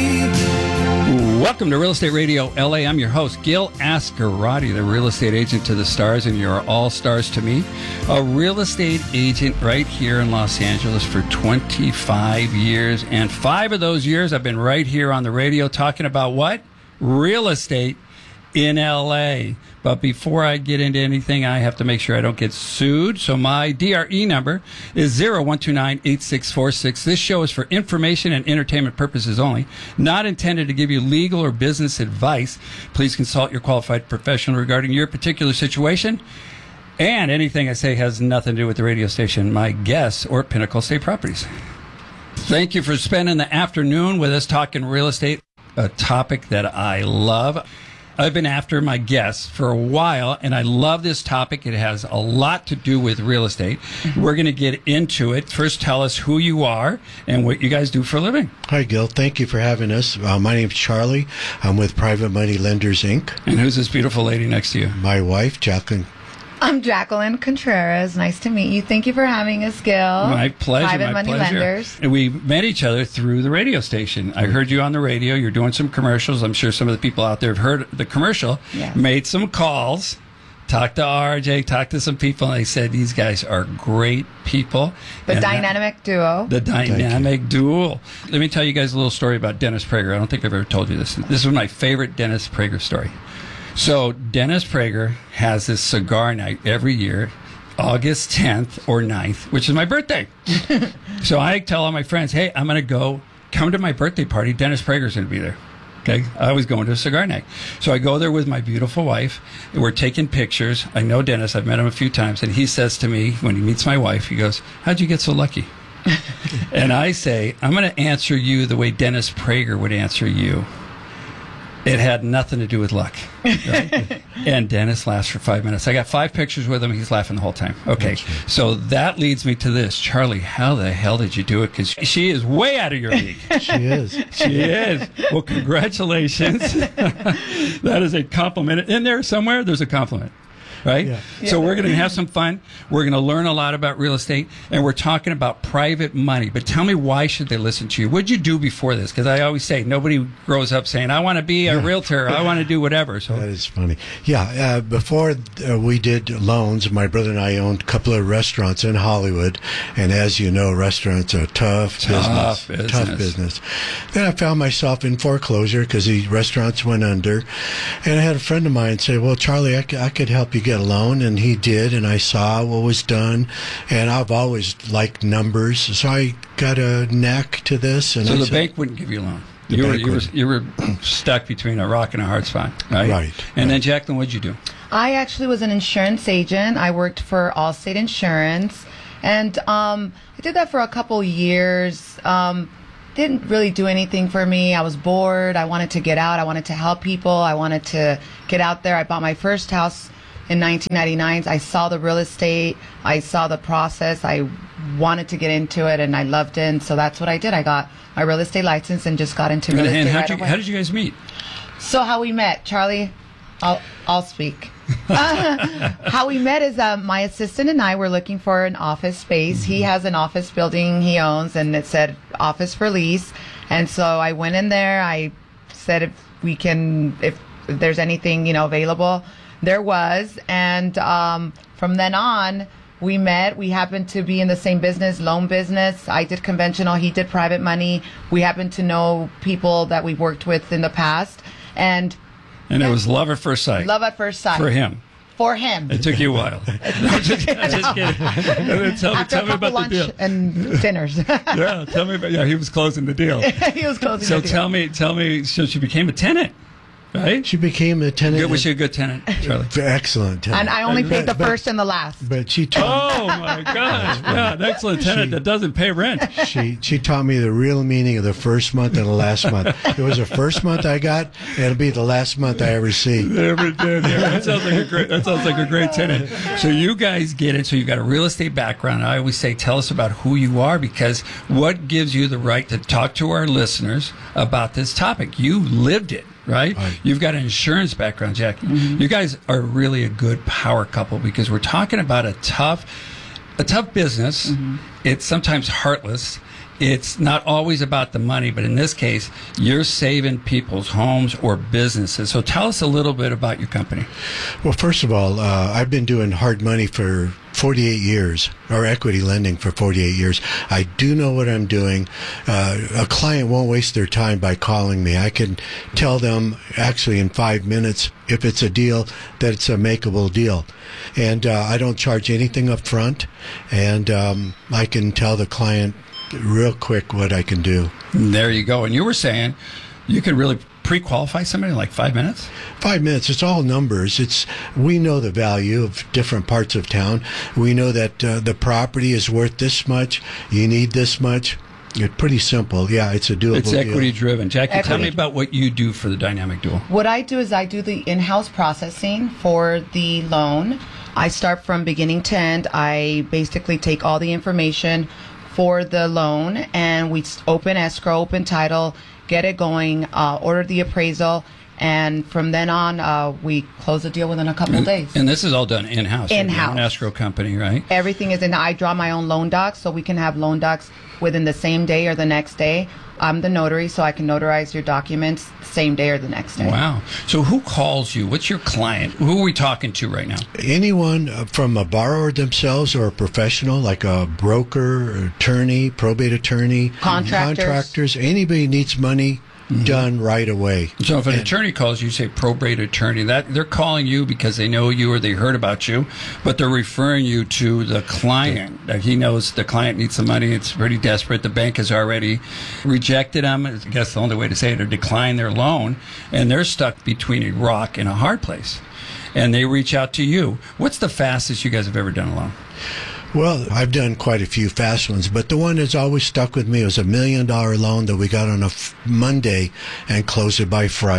free. Welcome to Real Estate Radio L A. I'm your host, Gil Ascarati, the real estate agent to the stars, and you're all stars to me. A real estate agent right here in Los Angeles for twenty-five years, and five of those years I've been right here on the radio talking about what? Real estate in L A. But before I get into anything, I have to make sure I don't get sued. So my D R E number is zero one two nine, eight six four six. This show is for information and entertainment purposes only, not intended to give you legal or business advice. Please consult your qualified professional regarding your particular situation. And anything I say has nothing to do with the radio station, my guests, or Pinnacle Estate Properties. Thank you for spending the afternoon with us talking real estate, a topic that I love. I've been after my guests for a while, and I love this topic. It has a lot to do with real estate. Mm-hmm. We're going to get into it. First, tell us who you are and what you guys do for a living. Hi, Gil. Thank you for having us. Uh, my name's Charlie. I'm with Private Money Lenders, Incorporated. And who's this beautiful lady next to you? My wife, Jacqueline. I'm Jacqueline Contreras. Nice to meet you. Thank you for having us, Gil. My pleasure. Private my Money pleasure. Lenders. And we met each other through the radio station. I heard you on the radio. You're doing some commercials. I'm sure some of the people out there have heard the commercial. Yes. Made some calls. Talked to R J. Talked to some people. And they said these guys are great people. The and dynamic duo. The dynamic duo. Let me tell you guys a little story about Dennis Prager. I don't think I've ever told you this. This is my favorite Dennis Prager story. So Dennis Prager has this cigar night every year, August tenth or ninth, which is my birthday. So I tell all my friends, hey, I'm going to go, come to my birthday party. Dennis Prager's going to be there. Okay, I was going to a cigar night. So I go there with my beautiful wife, and we're taking pictures. I know Dennis. I've met him a few times, and he says to me when he meets my wife, he goes, how'd you get so lucky? And I say, I'm going to answer you the way Dennis Prager would answer you. It had nothing to do with luck. Right? And Dennis laughs for five minutes. I got five pictures with him. He's laughing the whole time. Okay, so that leads me to this. Charlie, how the hell did you do it? Because she is way out of your league. She is. She is. Well, congratulations. That is a compliment. In there somewhere, there's a compliment. right? Yeah. So we're going to have some fun. We're going to learn a lot about real estate, and we're talking about private money. But tell me, why should they listen to you? What'd you do before this? Because I always say nobody grows up saying, I want to be a realtor. I want to do whatever. So that is funny. Yeah, uh, before uh, we did loans, my brother and I owned a couple of restaurants in Hollywood. And as you know, restaurants are tough, Tough business, business. Tough business. Then I found myself in foreclosure because the restaurants went under. And I had a friend of mine say, well, Charlie, I, c- I could help you get a loan. And he did. And I saw what was done. And I've always liked numbers. So I got a knack to this. And So I the said, bank wouldn't give you a loan. The You were, bank you, were, wouldn't. you were stuck between a rock and a hard spot, right? Right, And then, Jacqueline, what'd you do? I actually was an insurance agent. I worked for Allstate Insurance, and um, I did that for a couple years. Um, didn't really do anything for me. I was bored. I wanted to get out. I wanted to help people. I wanted to get out there. I bought my first house in nineteen ninety-nine. I saw the real estate. I saw the process. I wanted to get into it, and I loved it. And so that's what I did. I got my real estate license and just got into real And, and estate how'd right you, away. how did you guys meet? So how we met, Charlie, I'll I'll speak. Uh, how we met is uh, my assistant and I were looking for an office space. He has an office building he owns, and it said office for lease. And so I went in there. I said if we can, if there's anything you know available, there was. And um, from then on, we met. We happened to be in the same business, loan business. I did conventional. He did private money. We happened to know people that we worked with in the past, and. And it was love at first sight. Love at first sight. For him. For him. It took you a while. I'm just, I'm just kidding. And then tell me, After tell a me couple about lunch the deal. and dinners. Yeah, tell me about. Yeah, he was closing the deal. He was closing So the deal. tell me, tell me. So she became a tenant, right? She became a tenant. Good, was she a good tenant, Charlie? Excellent tenant. And I only paid the But- first and the last. But she taught Oh my gosh! Yeah, an excellent tenant that doesn't pay rent. she she taught me the real meaning of the first month and the last month. It was the first month I got, and it'll be the last month I ever see. Never did. Yeah, that sounds like a great. That sounds like a great tenant. So you guys get it. So you've got a real estate background. I always say, tell us about who you are, because what gives you the right to talk to our listeners about this topic? You lived it. Right? Right. You've got an insurance background, Jackie. You guys are really a good power couple, because we're talking about a tough, a tough business. It's sometimes heartless. It's not always about the money, but in this case, you're saving people's homes or businesses. So tell us a little bit about your company. Well, first of all, uh, I've been doing hard money for forty-eight years, or equity lending for forty-eight years. I do know what I'm doing. Uh, a client won't waste their time by calling me. I can tell them actually in five minutes if it's a deal that it's a makeable deal. And uh, I don't charge anything up front, and um, I can tell the client real quick what I can do. There you go. And you were saying you could really pre-qualify somebody in like five minutes? Five minutes. It's all numbers. It's we know the value of different parts of town. We know that uh, the property is worth this much. You need this much. It's pretty simple. Yeah, it's a doable It's equity deal. driven. Jackie, tell Equity. me about what you do for the Dynamic Dual. What I do is I do the in-house processing for the loan. I start from beginning to end. I basically take all the information for the loan, and we s- open escrow, open title, get it going, uh, order the appraisal, and from then on, uh, we close the deal within a couple of days. And this is all done in-house. You're In-house. an escrow company, right? Everything is in. I draw my own loan docs, so we can have loan docs within the same day or the next day. I'm the notary, so I can notarize your documents the same day or the next day. Wow. So who calls you? What's your client? Who are we talking to right now? Anyone uh, from a borrower themselves or a professional, like a broker, attorney, probate attorney, Contractors. contractors, anybody needs money done right away. So if an attorney calls you, say probate attorney, that they're calling you because they know you or they heard about you, but they're referring you to the client. That he knows the client needs some money. It's pretty desperate. The bank has already rejected them. I guess the only way to say it, or declined their loan, and they're stuck between a rock and a hard place. And they reach out to you. What's the fastest you guys have ever done a loan? Well, I've done quite a few fast ones, but the one that's always stuck with me was a million dollar loan that we got on a f- Monday and closed it by Friday.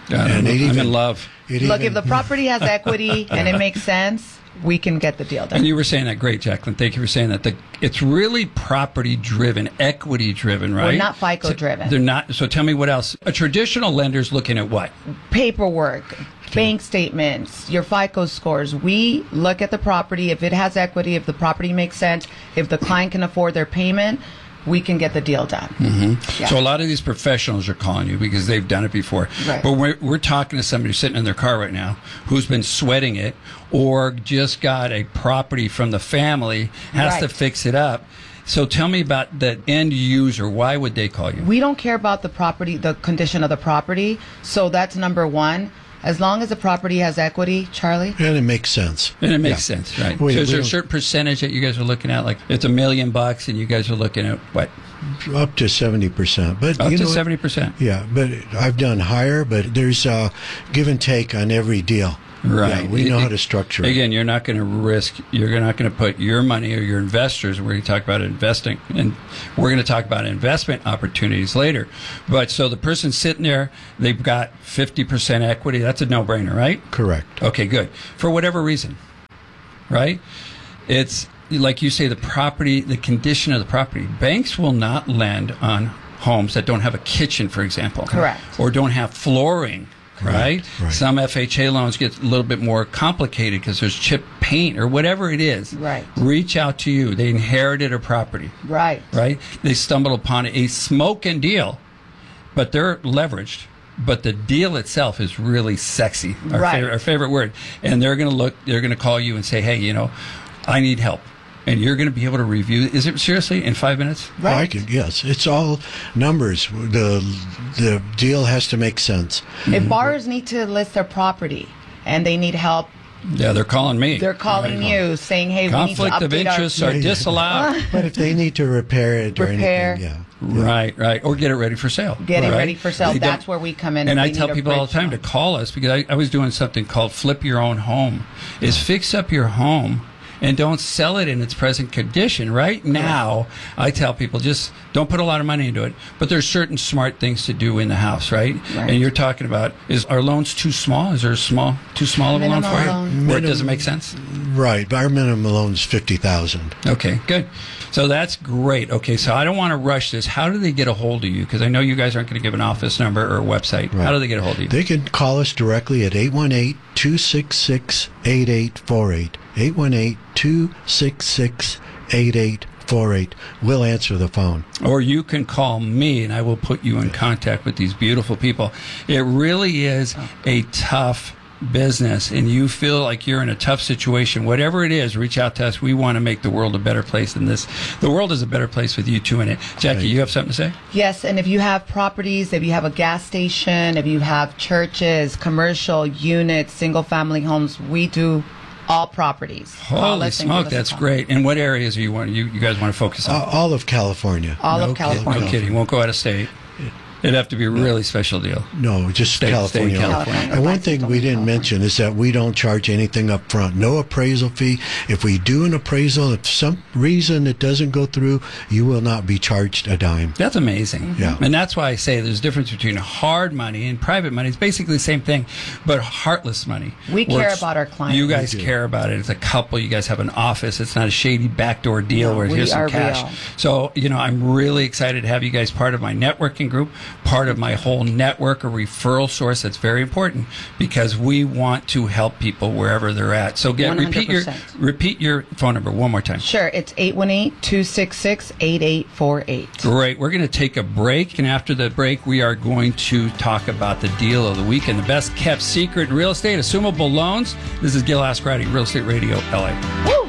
Yeah, And I'm, it I'm even- in love. It Look, even- if the property has equity and it makes sense, we can get the deal done. And you were saying that great, Jacqueline. Thank you for saying that. The, it's really property driven, equity driven, right? We're not FICO So driven. They're not. So tell me what else. A traditional lender's looking at what? Paperwork, bank statements, your FICO scores. We look at the property. If it has equity, if the property makes sense, if the client can afford their payment, we can get the deal done. Mm-hmm. Yeah. So a lot of these professionals are calling you because they've done it before. Right. But we're, we're talking to somebody who's sitting in their car right now who's been sweating it or just got a property from the family, has Right. to fix it up. So tell me about the end user. Why would they call you? We don't care about the property, the condition of the property. So that's number one. As long as the property has equity, Charlie. And it makes sense. And it makes Yeah. sense, right? We- so is we there a don't- certain percentage that you guys are looking at? Like it's a million bucks and you guys are looking at what? Up to seventy percent. But Up you to know what? seventy percent. Yeah, but I've done higher, but there's uh, give and take on every deal. Right. Yeah, we know how to structure it. Again, you're not going to risk, you're not going to put your money or your investors, we're going to talk about investing, and we're going to talk about investment opportunities later. But so the person sitting there, they've got fifty percent equity. That's a no-brainer, right? Correct. Okay, good. For whatever reason, right? It's like you say, the property, the condition of the property. Banks will not lend on homes that don't have a kitchen, for example. Correct. Or don't have flooring. Right? Right. Some F H A loans get a little bit more complicated because there's chip paint or whatever it is. Right. Reach out to you. They inherited a property. Right. Right? They stumbled upon a smoking deal, but they're leveraged. But the deal itself is really sexy. Our, Right. favorite, our favorite word. And they're going to look, they're going to call you and say, hey, you know, I need help. And you're going to be able to review. Is it seriously in five minutes? Right. I can, yes, it's all numbers. The the deal has to make sense. If borrowers need to list their property and they need help, Yeah, they're calling me. they're calling Right. you saying, "Hey, Conflict we need to of update interests our are disallowed. But if they need to repair it or Repair. anything, yeah. Right, right. Or get it ready for sale. Get it right? ready for sale." They don't- That's where we come in. And if I they tell need a people all the bridge time to loan. call us because I, I was doing something called Flip Your Own Home. Is fix up your home and don't sell it in its present condition. Right now, I tell people just don't put a lot of money into it, but there's certain smart things to do in the house, right? Right. And you're talking about, is our loans too small? Is there a small, too small of a loan Minimum for you? loan. Where it doesn't make sense? Right. Our minimum loan is fifty thousand. Okay, good. So that's great. Okay, so I don't want to rush this. How do they get a hold of you? Because I know you guys aren't going to give an office number or a website. How do they get a hold of you? They can call us directly at eight one eight, two six six, eight eight four eight. eight one eight, two six six, eight eight four eight. We'll answer the phone. Or you can call me and I will put you in contact with these beautiful people. It really is a tough business and you feel like you're in a tough situation, whatever it is, reach out to us. We want to make the world a better place than this. The world is a better place with you two in it. Jackie, you have something to say? Yes, and if you have properties, if you have a gas station, if you have churches, commercial units, single family homes, we do all proproperties. Call Holy us and give smoke, us a that's call. great. And what areas are you want you, you guys want to focus on? Uh, all of California. All no of California. Kid, no kidding. Won't go out of state. It'd have to be a really special deal. No, just Stay- California. stay in California. And one thing we didn't mention is that we don't charge anything up front. No appraisal fee. If we do an appraisal, if some reason it doesn't go through, you will not be charged a dime. That's amazing. Yeah. And that's why I say there's a difference between hard money and private money. It's basically the same thing, but heartless money. We care Works- about our clients. You guys We do. care about it. It's a couple. You guys have an office. It's not a shady backdoor deal No, where we here's some are cash. real. So, you know, I'm really excited to have you guys part of my networking group, part of my whole network, a referral source. That's very important because we want to help people wherever they're at. So get repeat your one hundred percent. repeat your phone number one more time. Sure, it's eight one eight, two six six, eight eight four eight. Great. We're going to take a break, and after the break, we are going to talk about the deal of the week and the best kept secret in real estate, assumable loans. This is Gil Ascarati, Real Estate Radio L A. Woo!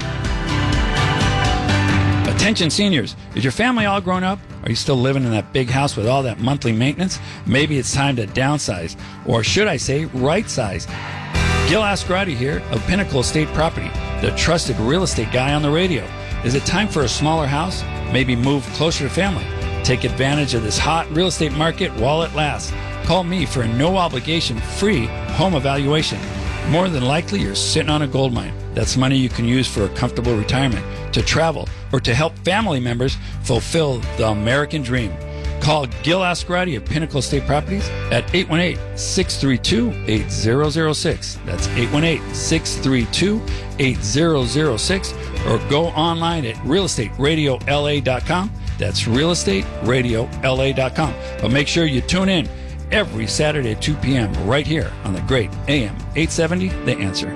Attention seniors, is your family all grown up? Are you still living in that big house with all that monthly maintenance? Maybe it's time to downsize, or should I say right size. Gil Ascarati here of Pinnacle Estate Property, the trusted real estate guy on the radio. Is it time for a smaller house? Maybe move closer to family. Take advantage of this hot real estate market while it lasts. Call me for a no obligation free home evaluation. More than likely, you're sitting on a gold mine. That's money you can use for a comfortable retirement, to travel, or to help family members fulfill the American dream. Call Gil Ascarati of Pinnacle Estate Properties at eight one eight, six three two, eight zero zero six. That's eight one eight, six three two, eight zero zero six. Or go online at real estate radio L A dot com. That's real estate radio L A dot com. But make sure you tune in every Saturday at two p.m. right here on the great A M eight seventy, The Answer.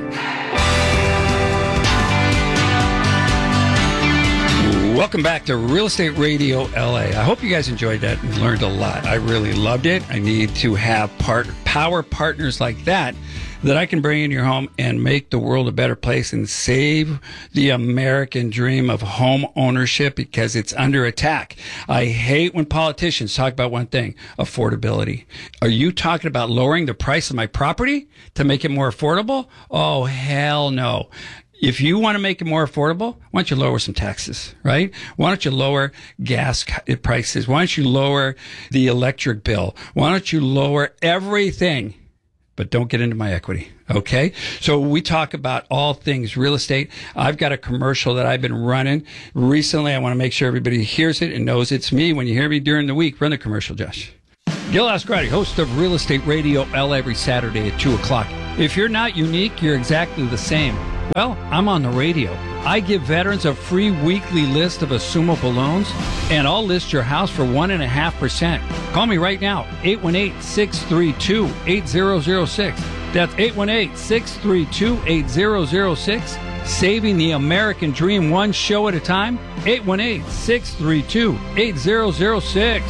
Welcome back to Real Estate Radio L A. I hope you guys enjoyed that and learned a lot. I really loved it. I need to have part power partners like that that I can bring in your home and make the world a better place and save the American dream of home ownership because it's under attack. I hate when politicians talk about one thing, affordability. Are you talking about lowering the price of my property to make it more affordable? Oh, hell no. If you want to make it more affordable, why don't you lower some taxes, right? Why don't you lower gas prices? Why don't you lower the electric bill? Why don't you lower everything? But don't get into my equity, okay? So we talk about all things real estate. I've got a commercial that I've been running recently. I want to make sure everybody hears it and knows it's me. When you hear me during the week, run the commercial, Josh. Gil Ascarati, host of Real Estate Radio L A every Saturday at two o'clock. If you're not unique, you're exactly the same. Well, I'm on the radio. I give veterans a free weekly list of assumable loans, and I'll list your house for one point five percent. Call me right now, eight one eight, six three two, eight zero zero six. That's eight one eight, six three two, eight zero zero six. Saving the American dream one show at a time, eight one eight, six three two, eight zero zero six.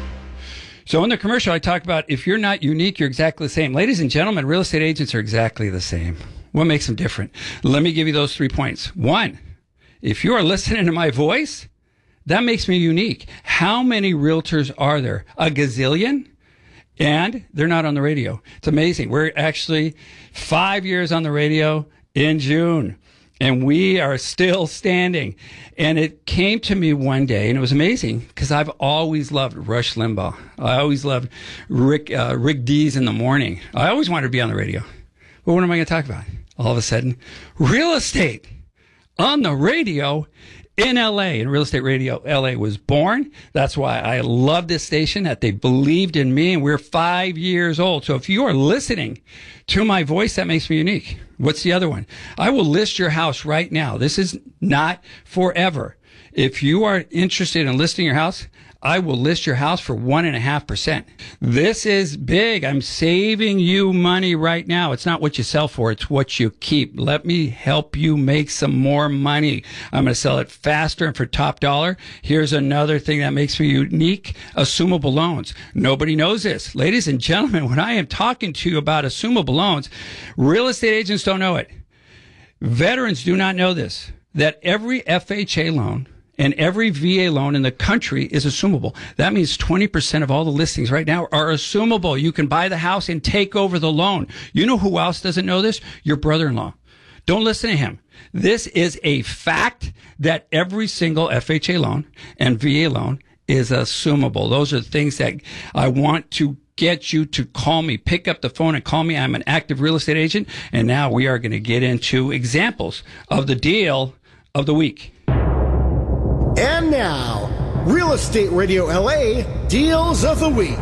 So in the commercial, I talk about if you're not unique, you're exactly the same. Ladies and gentlemen, real estate agents are exactly the same. What makes them different? Let me give you those three points. One, if you are listening to my voice, that makes me unique. How many realtors are there? A gazillion? And they're not on the radio. It's amazing. We're actually five years on the radio in June, and we are still standing. And it came to me one day, and it was amazing because I've always loved Rush Limbaugh. I always loved Rick, uh, Rick Dees in the morning. I always wanted to be on the radio. But what am I going to talk about? All of a sudden, real estate on the radio in L A. And Real Estate Radio L A was born. That's why I love this station, that they believed in me, and we're five years old. So if you are listening to my voice, that makes me unique. What's the other one? I will list your house right now. This is not forever. If you are interested in listing your house, I will list your house for one and a half percent. This is big. I'm saving you money right now. It's not what you sell for. It's what you keep. Let me help you make some more money. I'm going to sell it faster and for top dollar. Here's another thing that makes me unique. Assumable loans. Nobody knows this. Ladies and gentlemen, when I am talking to you about assumable loans, real estate agents don't know it. Veterans do not know this, that every F H A loan and every V A loan in the country is assumable. That means twenty percent of all the listings right now are assumable. You can buy the house and take over the loan. You know who else doesn't know this? Your brother-in-law. Don't listen to him. This is a fact that every single F H A loan and V A loan is assumable. Those are things that I want to get you to call me. Pick up the phone and call me. I'm an active real estate agent. And now we are going to get into examples of the deal of the week. And now, Real Estate Radio L A Deals of the Week.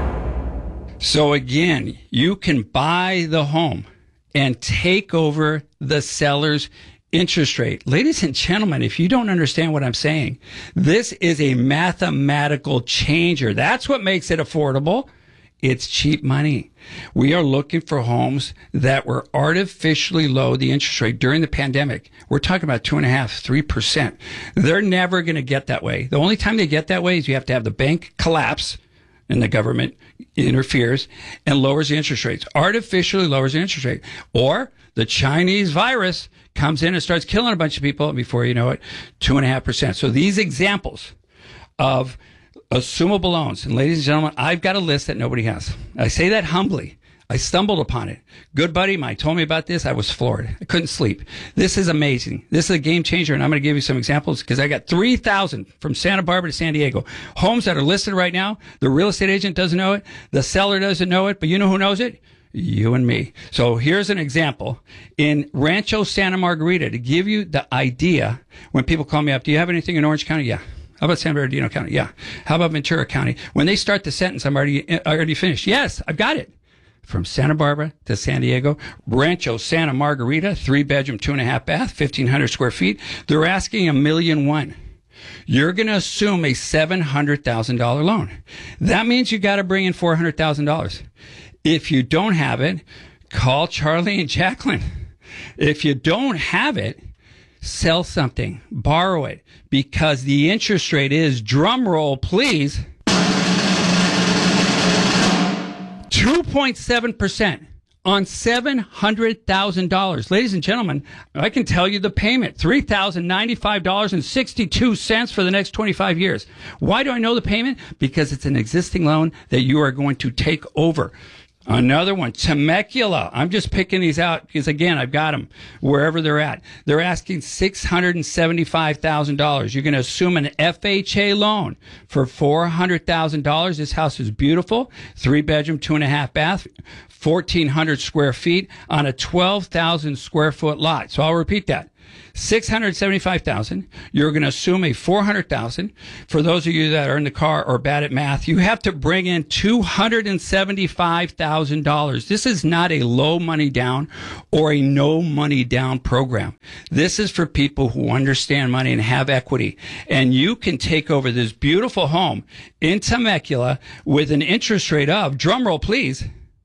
So again, you can buy the home and take over the seller's interest rate. Ladies and gentlemen, if you don't understand what I'm saying, this is a mathematical changer. That's what makes it affordable. It's cheap money. We are looking for homes that were artificially low, the interest rate during the pandemic. We're talking about two and a half, three percent. They're never going to get that way. The only time they get that way is you have to have the bank collapse and the government interferes and lowers the interest rates, artificially lowers the interest rate. Or the Chinese virus comes in and starts killing a bunch of people, and before you know it, two and a half percent. So these examples of assumable loans. And ladies and gentlemen, I've got a list that nobody has. I say that humbly. I stumbled upon it. Good buddy of mine told me about this. I was floored. I couldn't sleep. This is amazing. This is a game changer, and I'm going to give you some examples because I got three thousand from Santa Barbara to San Diego. Homes that are listed right now. The real estate agent doesn't know it. The seller doesn't know it. But you know who knows it? You and me. So here's an example in Rancho Santa Margarita to give you the idea when people call me up. Do you have anything in Orange County? Yeah. How about San Bernardino County? Yeah. How about Ventura County? When they start the sentence, I'm already already finished. Yes, I've got it. From Santa Barbara to San Diego, Rancho Santa Margarita, three bedroom, two and a half bath, fifteen hundred square feet. They're asking a million one. You're going to assume a seven hundred thousand dollars loan. That means you got to bring in four hundred thousand dollars. If you don't have it, call Charlie and Jacqueline. If you don't have it, sell something, borrow it, because the interest rate is, drum roll please, two point seven percent on seven hundred thousand dollars. Ladies and gentlemen, I can tell you the payment, three thousand ninety-five dollars and sixty-two cents for the next twenty-five years. Why do I know the payment? Because it's an existing loan that you are going to take over. Another one, Temecula. I'm just picking these out because, again, I've got them wherever they're at. They're asking six hundred seventy-five thousand dollars. You're going to assume an F H A loan for four hundred thousand dollars. This house is beautiful. Three bedroom, two and a half bath, fourteen hundred square feet on a twelve thousand square foot lot. So I'll repeat that. six hundred seventy-five thousand dollars. You're going to assume a four hundred thousand dollars. For those of you that are in the car or bad at math, you have to bring in two hundred seventy-five thousand dollars. This is not a low money down or a no money down program. This is for people who understand money and have equity. And you can take over this beautiful home in Temecula with an interest rate of, drumroll please,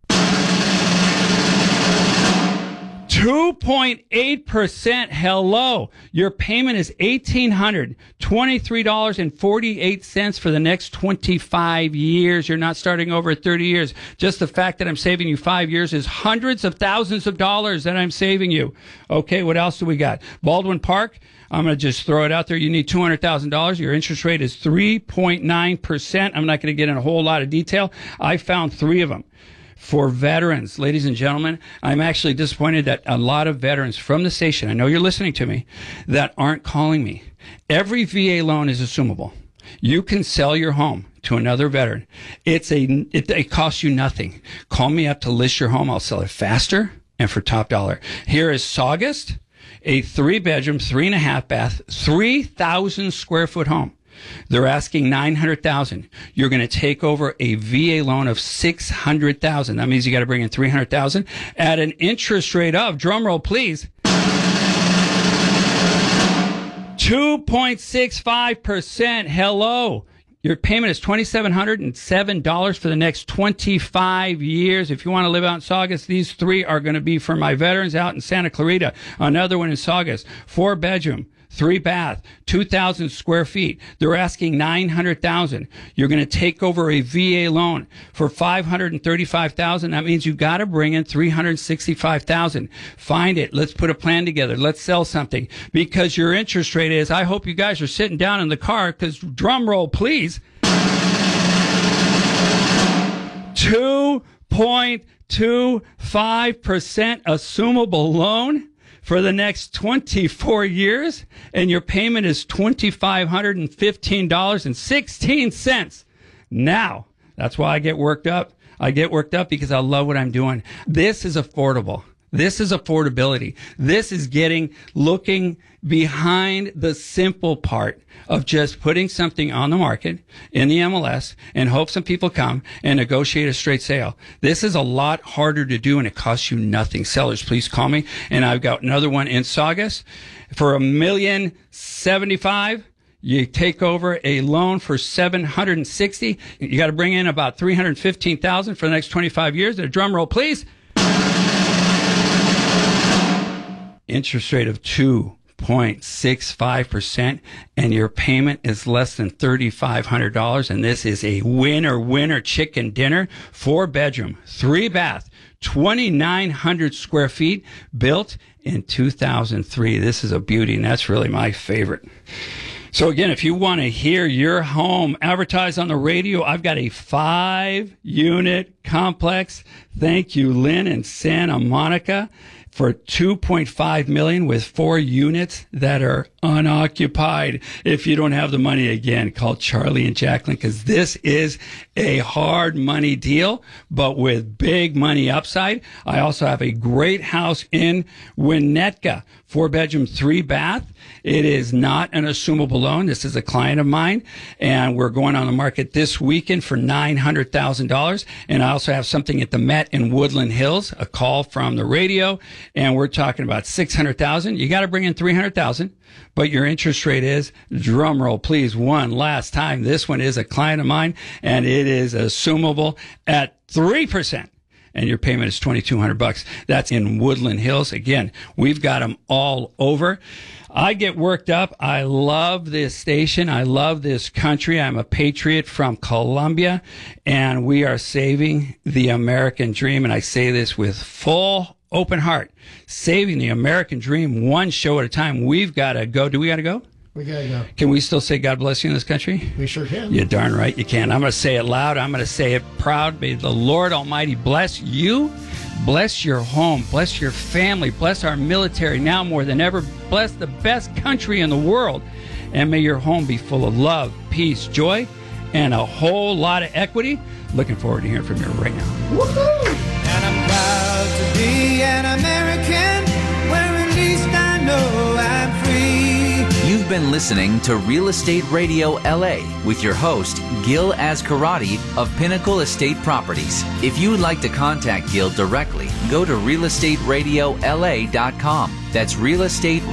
two point eight percent. Hello. Your payment is one thousand eight hundred twenty-three dollars and forty-eight cents for the next twenty-five years. You're not starting over at thirty years. Just the fact that I'm saving you five years is hundreds of thousands of dollars that I'm saving you. Okay, what else do we got? Baldwin Park. I'm going to just throw it out there. You need two hundred thousand dollars. Your interest rate is three point nine percent. I'm not going to get in a whole lot of detail. I found three of them. For veterans, ladies and gentlemen, I'm actually disappointed that a lot of veterans from the station, I know you're listening to me, that aren't calling me. Every V A loan is assumable. You can sell your home to another veteran. It's a, it, it costs you nothing. Call me up to list your home. I'll sell it faster and for top dollar. Here is Saugust, a three bedroom, three and a half bath, three thousand square foot home. They're asking nine hundred thousand dollars. You're going to take over a V A loan of six hundred thousand dollars. That means you got to bring in three hundred thousand dollars at an interest rate of, drumroll please, two point six five percent. Hello. Your payment is two thousand seven hundred seven dollars for the next twenty-five years. If you want to live out in Saugus, these three are going to be for my veterans out in Santa Clarita. Another one in Saugus, four bedroom, three bath, two thousand square feet. They're asking nine hundred thousand dollars. You're going to take over a V A loan for five hundred thirty-five thousand dollars. That means you got to bring in three hundred sixty-five thousand dollars. Find it. Let's put a plan together. Let's sell something, because your interest rate is, I hope you guys are sitting down in the car, because drum roll please, two point two five percent assumable loan for the next twenty-four years, and your payment is two thousand five hundred fifteen dollars and sixteen cents. Now, that's why I get worked up. I get worked up because I love what I'm doing. This is affordable. This is affordability. This is getting, looking behind the simple part of just putting something on the market in the M L S and hope some people come and negotiate a straight sale. This is a lot harder to do, and it costs you nothing. Sellers, please call me. And I've got another one in Saugus for a million seventy-five. You take over a loan for seven hundred sixty. You got to bring in about three hundred fifteen thousand for the next twenty-five years. A drum roll, please. Interest rate of two point six five percent, and your payment is less than three thousand five hundred dollars. And this is a winner, winner chicken dinner. Four bedroom, three bath, twenty-nine hundred square feet, built in two thousand three. This is a beauty, and that's really my favorite. So again, if you want to hear your home advertised on the radio, I've got a five unit complex. Thank you, Lynn in Santa Monica, for two point five million dollars with four units that are unoccupied. If you don't have the money, again, call Charlie and Jacqueline, because this is a hard money deal, but with big money upside. I also have a great house in Winnetka four bedroom, three bath. It is not an assumable loan. This is a client of mine, and we're going on the market this weekend for nine hundred thousand dollars. And I also have something at the Met in Woodland Hills, a call from the radio, and we're talking about six hundred thousand dollars. You got to bring in three hundred thousand dollars. But your interest rate is, drum roll, please, one last time. This one is a client of mine, and it is assumable at three percent. And your payment is twenty-two hundred bucks. That's in Woodland Hills. Again, we've got them all over. I get worked up. I love this station. I love this country. I'm a patriot from Colombia, and we are saving the American dream. And I say this with full open heart, saving the American dream one show at a time. We've got to go. Do we got to go? We got to go. Can we still say God bless you in this country? We sure can. You're darn right you can. I'm going to say it loud. I'm going to say it proud. May the Lord Almighty bless you, bless your home, bless your family, bless our military now more than ever, bless the best country in the world, and may your home be full of love, peace, joy, and a whole lot of equity. Looking forward to hearing from you right now. Woohoo! And I'm proud to be an American, where at least I know I'm free. You've been listening to Real Estate Radio L A with your host, Gil Ascarati of Pinnacle Estate Properties. If you would like to contact Gil directly, go to real estate radio l a dot com. That's real estate